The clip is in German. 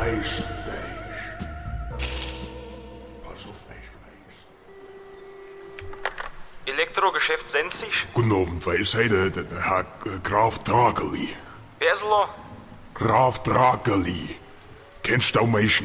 Eis. Pass auf, Eis. Elektrogeschäft Sensisch? Guten Abend, wer ist heute? Der Herr Graf Drageli. Wer ist da? Graf Drageli. Kennst du auch Menschen?